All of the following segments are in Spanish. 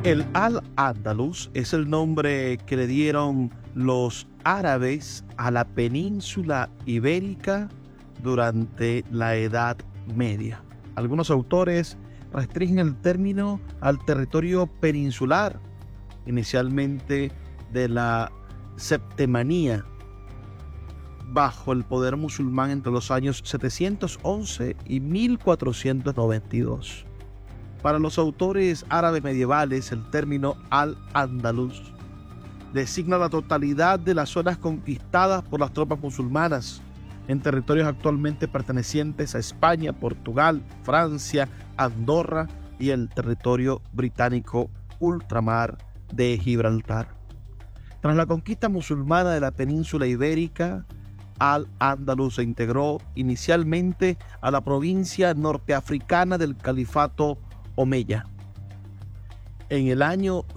El Al-Ándalus es el nombre que le dieron los árabes a la península ibérica durante la Edad Media. Algunos autores restringen el término al territorio peninsular, inicialmente de la Septemanía, bajo el poder musulmán entre los años 711 y 1492. Para los autores árabes medievales, el término Al-Ándalus designa la totalidad de las zonas conquistadas por las tropas musulmanas en territorios actualmente pertenecientes a España, Portugal, Francia, Andorra y el territorio británico ultramar de Gibraltar. Tras la conquista musulmana de la península ibérica, Al-Ándalus se integró inicialmente a la provincia norteafricana del califato Omeya. En el año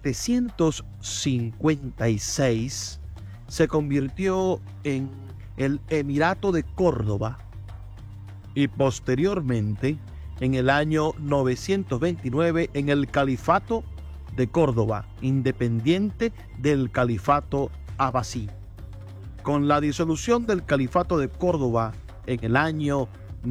756 se convirtió en el Emirato de Córdoba y posteriormente en el año 929 en el Califato de Córdoba, independiente del Califato Abasí. Con la disolución del Califato de Córdoba en el año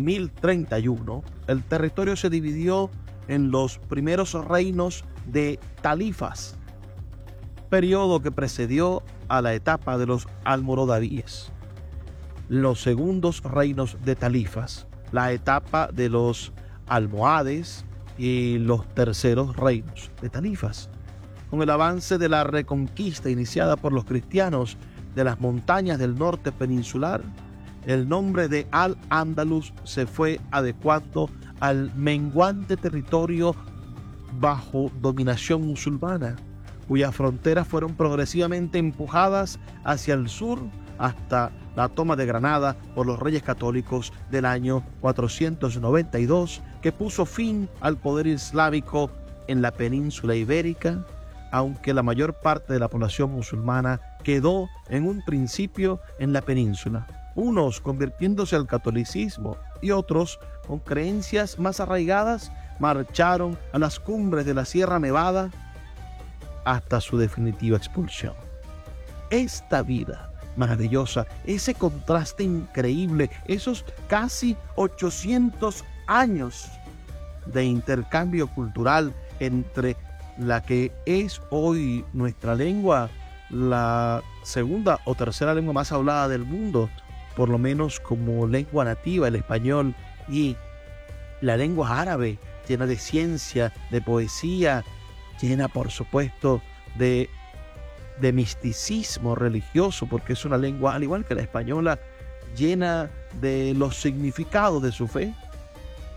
1031, el territorio se dividió en los primeros reinos de talifas, periodo que precedió a la etapa de los almorávides. Los segundos reinos de talifas, la etapa de los almohades y los terceros reinos de talifas. Con el avance de la reconquista iniciada por los cristianos de las montañas del norte peninsular, el nombre de Al-Ándalus se fue adecuando al menguante territorio bajo dominación musulmana, cuyas fronteras fueron progresivamente empujadas hacia el sur hasta la toma de Granada por los reyes católicos del año 492, que puso fin al poder islámico en la península ibérica, aunque la mayor parte de la población musulmana quedó en un principio en la península, unos convirtiéndose al catolicismo y otros, con creencias más arraigadas, marcharon a las cumbres de la Sierra Nevada hasta su definitiva expulsión. Esta vida maravillosa, ese contraste increíble, esos casi 800 años de intercambio cultural entre la que es hoy nuestra lengua, la segunda o tercera lengua más hablada del mundo, por lo menos como lengua nativa, el español, y la lengua árabe, llena de ciencia, de poesía, llena por supuesto de misticismo religioso, porque es una lengua, al igual que la española, llena de los significados de su fe.